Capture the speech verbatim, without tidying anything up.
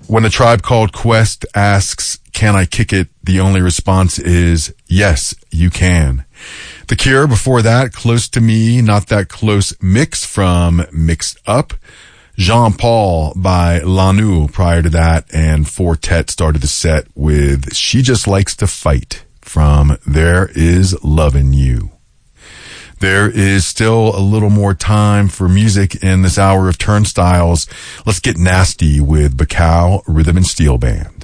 When A Tribe Called Quest asks, can I kick it? The only response is, yes, you can. The Cure, before that, Close to Me, Not That Close mix from Mixed Up. Jean Paul by Lanu prior to that, and Fortet started the set with She Just Likes to Fight from There Is Lovin' You. There is still a little more time for music in this hour of Turnstiles. Let's get nasty with Bacow Rhythm and Steel Band.